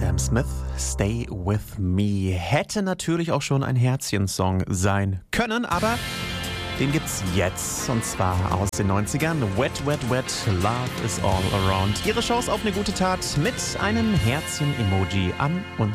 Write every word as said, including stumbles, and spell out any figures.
Sam Smith, Stay With Me. Hätte natürlich auch schon ein Herzchen-Song sein können, aber den gibt's jetzt. Und zwar aus den neunzigern. Wet, Wet, Wet, Love is All Around. Ihre Chance auf eine gute Tat mit einem Herzchen-Emoji an und